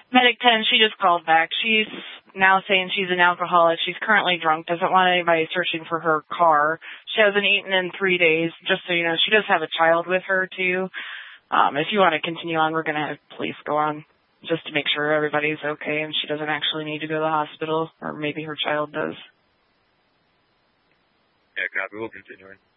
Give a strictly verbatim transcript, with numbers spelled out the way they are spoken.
Medic ten, she just called back. She's now saying she's an alcoholic. She's currently drunk, doesn't want anybody searching for her car. She hasn't eaten in three days, just so you know. She does have a child with her, too. Um, if you want to continue on, we're going to have police go on just to make sure everybody's okay and she doesn't actually need to go to the hospital, or maybe her child does. Yeah, copy. We'll continue on.